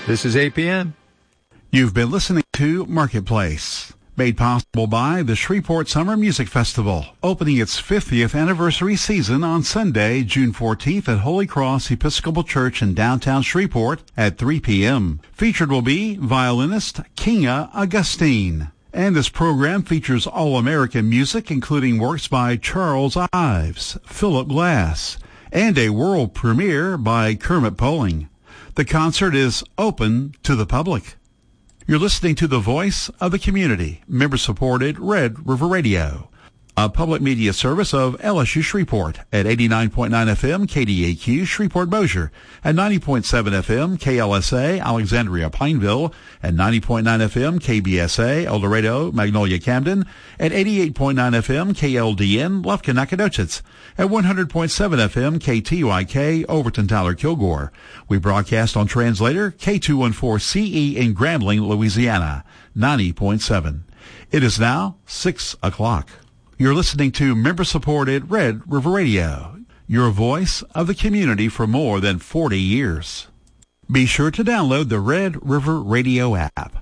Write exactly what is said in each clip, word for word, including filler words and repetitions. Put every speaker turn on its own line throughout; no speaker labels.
This is A P M.
You've been listening to Marketplace, made possible by the Shreveport Summer Music Festival, opening its fiftieth anniversary season on Sunday, June fourteenth at Holy Cross Episcopal Church in downtown Shreveport at three p.m. Featured will be violinist Kinga Augustine. And this program features all-American music, including works by Charles Ives, Philip Glass, and a world premiere by Kermit Poling. The concert is open to the public. You're listening to the voice of the community, member-supported Red River Radio, a public media service of L S U Shreveport at eighty-nine point nine F M K D A Q Shreveport-Bossier, and ninety point seven F M K L S A Alexandria-Pineville, and ninety point nine F M K B S A El Dorado Magnolia-Camden, and eighty-eight point nine F M K L D N Lufkin-Nacogdoches, at one hundred point seven F M K T Y K Overton-Tyler-Kilgore. We broadcast on translator K two fourteen C E in Grambling, Louisiana, ninety point seven. It is now six o'clock. You're listening to member-supported Red River Radio, your voice of the community for more than forty years. Be sure to download the Red River Radio app.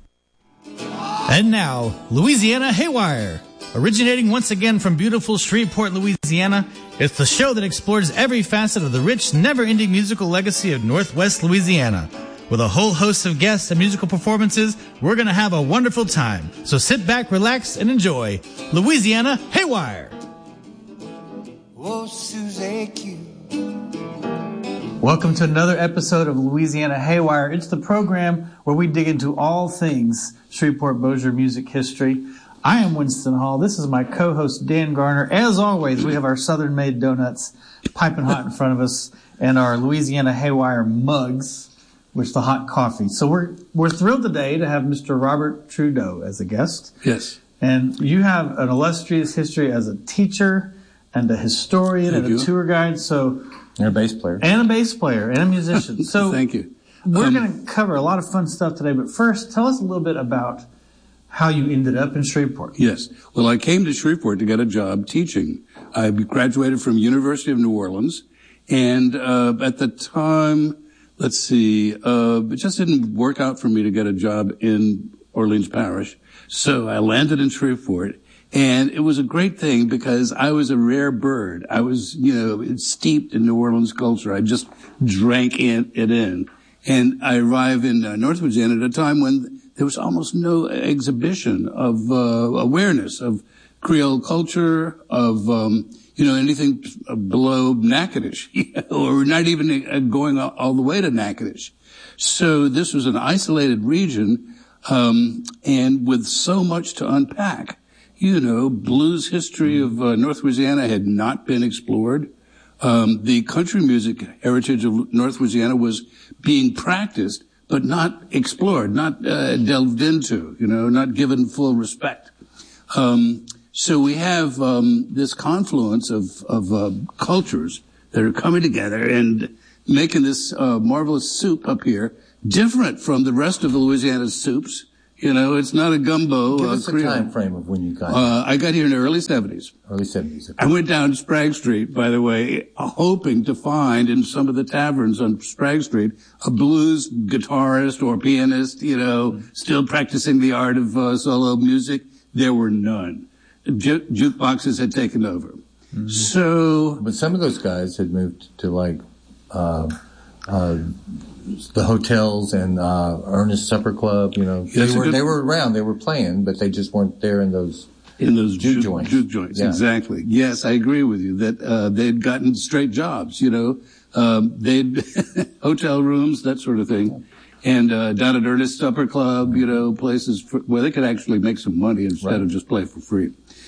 And now, Louisiana Haywire. Originating once again from beautiful Shreveport, Louisiana, it's the show that explores every facet of the rich, never-ending musical legacy of Northwest Louisiana. With a whole host of guests and musical performances, we're going to have a wonderful time. So sit back, relax, and enjoy Louisiana Haywire.
Oh, Susie Q.
Welcome to another episode of Louisiana Haywire. It's the program where we dig into all things Shreveport-Bossier music history. I am Winston Hall. This is my co-host, Dan Garner. As always, we have our Southern-made donuts piping hot in front of us and our Louisiana Haywire mugs, which the hot coffee. So we're we're thrilled today to have Mister Robert Trudeau as a guest.
Yes.
And you have an illustrious history as a teacher and a historian
Thank
and a
you.
tour guide. So
And a bass player.
and a bass player and a musician. So
Thank you.
We're
Um,
going to cover a lot of fun stuff today, but first, tell us a little bit about how you ended up in Shreveport.
Yes. Well, I came to Shreveport to get a job teaching. I graduated from University of New Orleans, and uh, at the time, let's see, uh, it just didn't work out for me to get a job in Orleans Parish. So I landed in Shreveport, and it was a great thing because I was a rare bird. I was, you know, steeped in New Orleans culture. I just drank in, it in. And I arrived in uh, North Virginia at a time when there was almost no exhibition of uh, awareness of Creole culture, of, um, you know, anything below Natchitoches, or not even going all the way to Natchitoches. So this was an isolated region, um, and with so much to unpack. You know, blues history of uh, North Louisiana had not been explored. Um, the country music heritage of North Louisiana was being practiced, but not explored, not uh, delved into, you know, not given full respect. Um, so we have um, this confluence of, of uh, cultures that are coming together and making this uh, marvelous soup up here, different from the rest of Louisiana's soups. You know, it's not a gumbo.
Give
uh,
us a
Creole.
time frame of when you got
Uh, I got here in the early seventies.
early seventies.
I went down Sprague Street, by the way, hoping to find in some of the taverns on Sprague Street a blues guitarist or pianist, you know, still practicing the art of uh, solo music. There were none. Ju- jukeboxes had taken over.
Mm-hmm.
So,
But some of those guys had moved to like uh, uh, the hotels and uh, Ernest Supper Club. You know,
Yes,
they were
good-
they were around, they were playing, but they just weren't there in those.
in those
Juke
juke
joints.
Juke joints,
Yeah.
exactly. Yes, I agree with you that uh, they'd gotten straight jobs, you know. Um, they'd hotel rooms, that sort of thing. And uh, down at Ernest Supper Club, you know, places for, where they could actually make some money instead
Right.
of just play for free.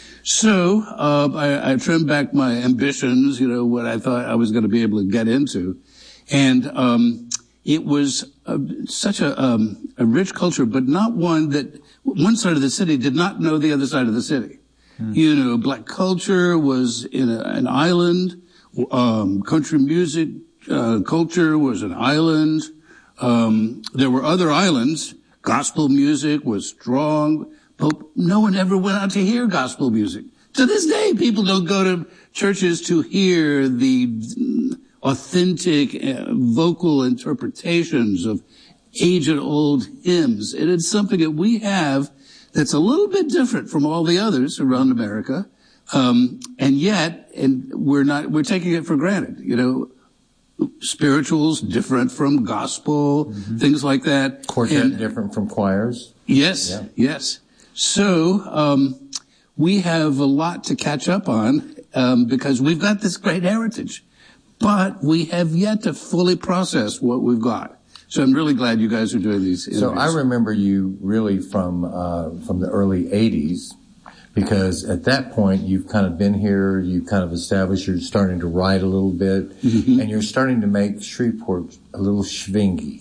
So uh, I, I trimmed back my ambitions, you know, what I thought I was going to be able to get into. And um, it was uh, such a, um, a rich culture, but not one that one side of the city did not know the other side of the city. Mm. You know, black culture was in a, an island. Um, country music uh, culture was an island. Um, there were other islands. Gospel music was strong, but no one ever went out to hear gospel music. To this day, people don't go to churches to hear the authentic uh, vocal interpretations of age-old hymns. And it's something that we have that's a little bit different from all the others around America. Um, and yet, and we're not, we're taking it for granted, you know, spirituals different from gospel, mm-hmm. things like that.
Quartet
and,
different from choirs.
Yes,
yeah.
yes. So, um, we have a lot to catch up on, um, because we've got this great heritage, but we have yet to fully process what we've got. So I'm really glad you guys are doing these interviews.
So I remember you really from, uh, from the early eighties. Because at that point, you've kind of been here, you've kind of established, you're starting to write a little bit, mm-hmm. and you're starting to make Shreveport a little schwingy.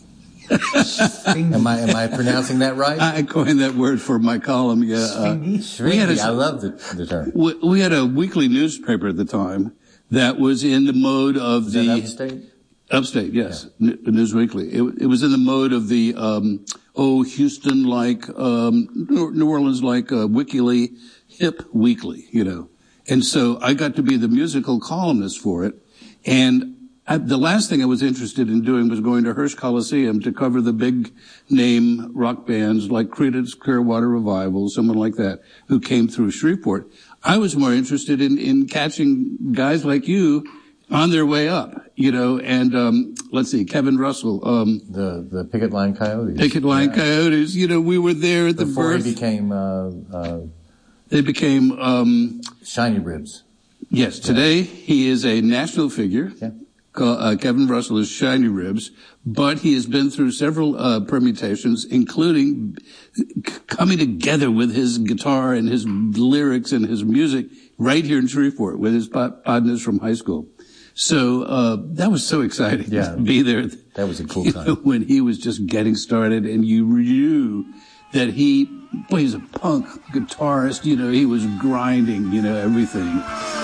am I am I pronouncing that right?
I coined that word for my column. Yeah,
uh, schwingy. I love the, the term.
We, we had a weekly newspaper at the time that was in the mode of
was
the
that Upstate.
Upstate, yes, yeah. News Weekly. It, it was in the mode of the um, oh Houston like um, New Orleans like uh, Wikily. Hip weekly, you know. And so I got to be the musical columnist for it. And I, the last thing I was interested in doing was going to Hirsch Coliseum to cover the big name rock bands like Creedence Clearwater Revival, someone like that, who came through Shreveport. I was more interested in, in catching guys like you on their way up, you know, and, um, let's see, Kevin Russell, um,
the, the Picket Line Coyotes.
Picket Line yeah. Coyotes, you know, we were there at the
Before
birth.
Before he became, uh, uh,
They became, um,
Shiny Ribs.
Yes, today yeah. he is a national figure.
Yeah.
Called, uh, Kevin Russell is Shiny Ribs, but he has been through several, uh, permutations, including c- coming together with his guitar and his lyrics and his music right here in Shreveport with his partners from high school. So, uh, that was so exciting
yeah.
to be there.
That was a cool time.
Know, when he was just getting started and you knew that he, well, he's a punk guitarist, you know, he was grinding, you know, everything.